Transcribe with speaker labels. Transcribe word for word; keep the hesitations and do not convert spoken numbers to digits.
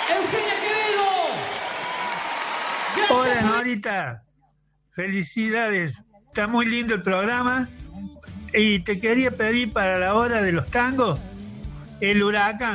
Speaker 1: Eugenia Quevedo. Gracias.
Speaker 2: Hola, Norita. Felicidades. Está muy lindo el programa. Y te quería pedir para la hora de los tangos, El Huracán.